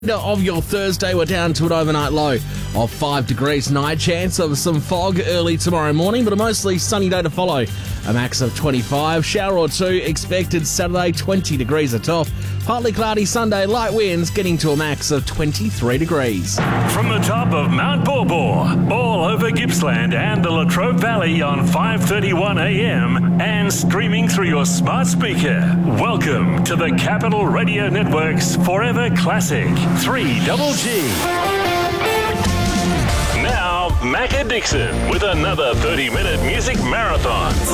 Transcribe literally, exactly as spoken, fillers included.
Of your Thursday, we're down to an overnight low of five degrees tonight. Chance of some fog early tomorrow morning, but a mostly sunny day to follow. A max of twenty-five. Shower or two expected Saturday, twenty degrees atop. Partly cloudy Sunday, light winds getting to a max of twenty-three degrees. From the top of Mount Borbor, all over Gippsland and the Latrobe Valley on five thirty-one a m and streaming through your smart speaker. Welcome to the Capital Radio Network's Forever Classic three Double G. Now, Macca Dixon with another thirty minute music marathon.